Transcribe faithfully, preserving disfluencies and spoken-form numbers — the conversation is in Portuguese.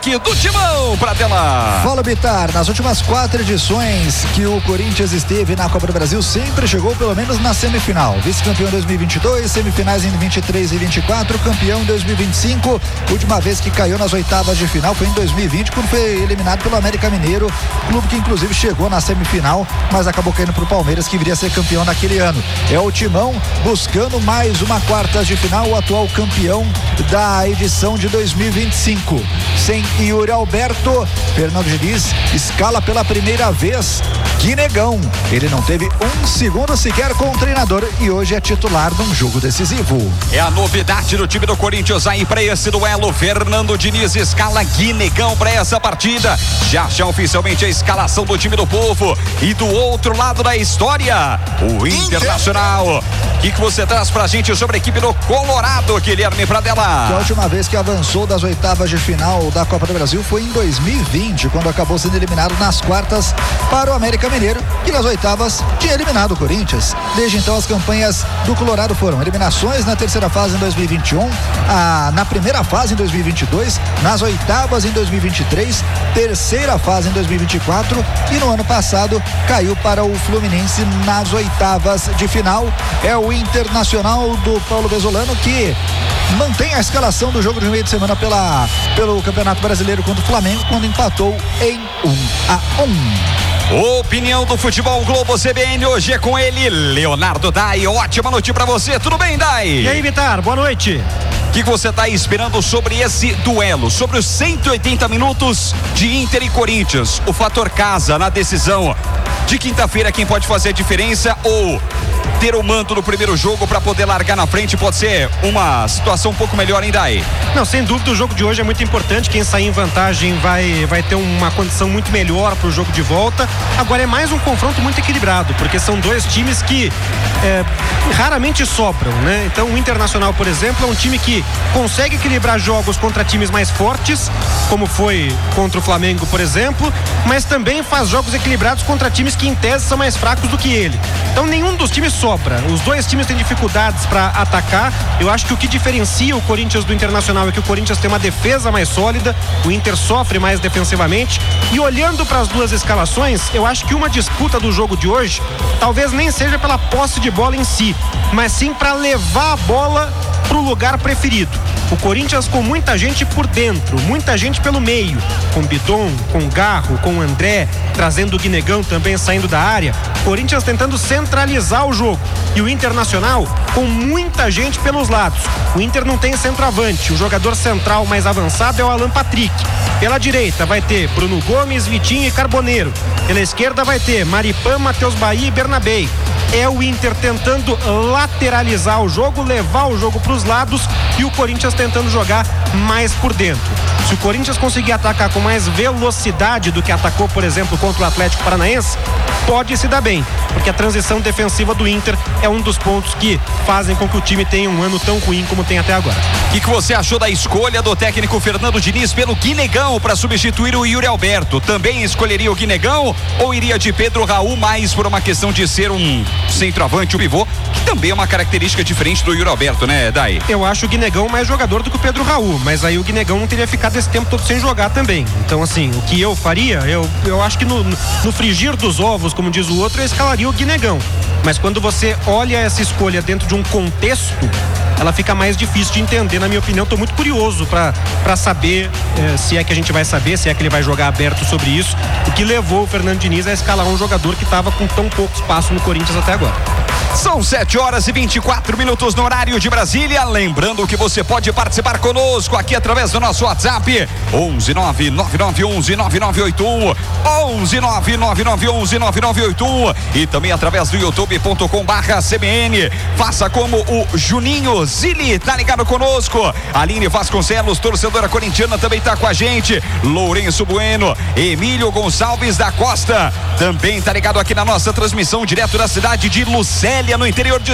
Aqui do Timão pra tela. Fala, Bitar. Nas últimas quatro edições que o Corinthians esteve na Copa do Brasil, sempre chegou pelo menos na semifinal. Vice-campeão em dois mil e vinte e dois, semifinais em vinte e três e vinte e quatro, campeão em dois mil e vinte e cinco. Última vez que caiu nas oitavas de final foi em dois mil e vinte, quando foi eliminado pelo América Mineiro, clube que inclusive chegou na semifinal, mas acabou caindo pro Palmeiras, que viria a ser campeão naquele ano. É o Timão buscando mais uma quartas de final, o atual campeão da edição de dois mil e vinte e cinco. Sem Yuri Alberto, Fernando Diniz escala pela primeira vez Guinegão. Ele não teve um segundo sequer com o treinador e hoje é titular num jogo decisivo. É a novidade do time do Corinthians aí para esse duelo. Fernando Diniz escala Guinegão para essa partida. Já já oficialmente a escalação do time do povo. E do outro lado da história, o Internacional. O que, que você traz pra gente sobre a equipe do Colorado, Guilherme Pradella? A última vez que avançou das oitavas de final da Copa do Brasil foi em dois mil e vinte, quando acabou sendo eliminado nas quartas para o América Mineiro, que nas oitavas tinha eliminado o Corinthians. Desde então as campanhas do Colorado foram eliminações na terceira fase em dois mil e vinte e um, a, na primeira fase em dois mil e vinte e dois, nas oitavas em dois mil e vinte e três, terceira fase em dois mil e vinte e quatro e no ano passado caiu para o Fluminense nas oitavas de final. É o Internacional do Paulo Besolano que mantém a escalação do jogo de meio de semana pela, pelo Campeonato Brasileiro contra o Flamengo, quando empatou em um a um. Opinião do Futebol Globo C B N, hoje é com ele, Leonardo Dai. Ótima noite pra você, tudo bem, Dai? E aí, Bitar, boa noite. O que, que você está esperando sobre esse duelo, sobre os cento e oitenta minutos de Inter e Corinthians? O fator casa na decisão de quinta-feira, quem pode fazer a diferença ou ter o manto no primeiro jogo para poder largar na frente pode ser uma situação um pouco melhor ainda aí? Não, sem dúvida o jogo de hoje é muito importante. Quem sair em vantagem vai, vai ter uma condição muito melhor para o jogo de volta. Agora é mais um confronto muito equilibrado, porque são dois times que é, raramente sobram, né? Então o Internacional, por exemplo, é um time que consegue equilibrar jogos contra times mais fortes, como foi contra o Flamengo, por exemplo, mas também faz jogos equilibrados contra times que em tese são mais fracos do que ele. Então nenhum dos times sobra. Os dois times têm dificuldades para atacar. Eu acho que o que diferencia o Corinthians do Internacional é que o Corinthians tem uma defesa mais sólida, o Inter sofre mais defensivamente. E olhando para as duas escalações, eu acho que uma disputa do jogo de hoje talvez nem seja pela posse de bola em si, mas sim para levar a bola para o lugar preferido. O Corinthians com muita gente por dentro, muita gente pelo meio, com Bidon, com Garro, com André, trazendo o Guinegão também saindo da área. Corinthians tentando centralizar o jogo. E o Internacional com muita gente pelos lados. O Inter não tem centroavante, o jogador central mais avançado é o Alan Patrick. Pela direita vai ter Bruno Gomes, Vitinho e Carboneiro. Pela esquerda vai ter Maripan, Matheus Bahia e Bernabei. É o Inter tentando lateralizar o jogo, levar o jogo para os lados e o Corinthians tentando jogar mais por dentro. Se o Corinthians conseguir atacar com mais velocidade do que atacou, por exemplo, contra o Atlético Paranaense, pode se dar bem, porque a transição defensiva do Inter é um dos pontos que fazem com que o time tenha um ano tão ruim como tem até agora. O que, que você achou da escolha do técnico Fernando Diniz pelo Guinegão para substituir o Yuri Alberto? Também escolheria o Guinegão ou iria de Pedro Raul mais por uma questão de ser um centroavante, um pivô, que também é uma característica diferente do Yuri Alberto, né, Dai? Eu acho o Guinegão mais jogador do que o Pedro Raul, mas aí o Guinegão não teria ficado esse tempo todo sem jogar também. Então, assim, o que eu faria, eu, eu acho que no, no frigir dos ovos, como diz o outro, eu escalaria o Guinegão. Mas quando você olha essa escolha dentro de um contexto, ela fica mais difícil de entender, na minha opinião. Estou muito curioso para saber eh, se é que a gente vai saber, se é que ele vai jogar aberto sobre isso, o que levou o Fernando Diniz a escalar um jogador que estava com tão pouco espaço no Corinthians até agora. São sete horas e vinte e quatro minutos no horário de Brasília. Lembrando que você pode participar conosco aqui através do nosso WhatsApp onze nove nove nove onze nove nove oito um, onze nove nove nove onze nove nove oito um e também através do youtube ponto com barra C B N. Faça como o Juninho Zilli, tá ligado conosco. Aline Vasconcelos, torcedora corintiana, também tá com a gente. Lourenço Bueno, Emílio Gonçalves da Costa, também tá ligado aqui na nossa transmissão direto da cidade de Lucélia, no interior de